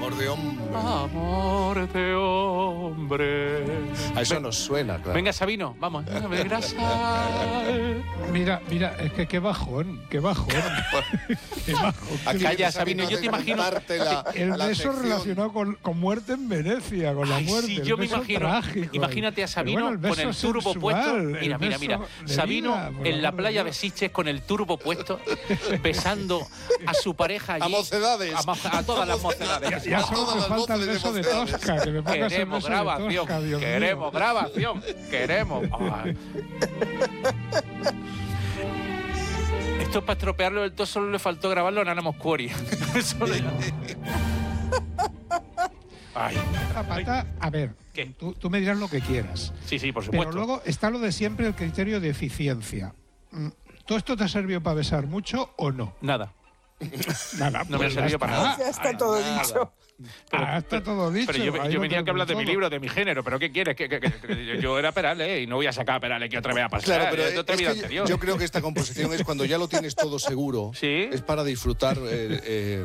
Amor de hombre. Amor de hombre. A eso nos suena, claro. Venga, Sabino, vamos. Mira, es que qué bajón. Qué bajón. Calla, Sabino, yo te imagino. El beso relacionado con muerte en Venecia, con la muerte. Sí, yo me beso imagino. trágico. Imagínate a Sabino Bueno, con el turbo sensual, puesto. el Mira. beso de Sabino vida, por en la amor de playa de Dios. Sitges con el turbo puesto, besando a su pareja allí. A mocedades. A todas las mocedades. Ya solo me falta el beso de Tosca, que me pongas el Queremos beso de grabación. Tosca, Dios mío. Queremos grabación. Queremos. Esto para estropearlo del todo solo le faltó grabarlo en Anamos Quarry. Ay. Zapata, a ver, ¿Qué? tú me dirás lo que quieras. Sí, por supuesto. Pero luego está lo de siempre, el criterio de eficiencia. ¿Todo esto te ha servido para besar mucho o no? Nada. Nada, No me ha pues servido ya para nada. Ya está todo dicho. Está todo dicho. Pero ahí yo lo venía que hablar de mi todo. libro, de mi género. ¿Pero qué quieres? Que yo era Perales y no voy a sacar a Perales que otra vez a pasar. Claro, pero es de otra vida anterior. yo creo que esta composición es cuando ya lo tienes todo seguro. ¿Sí? Es para disfrutar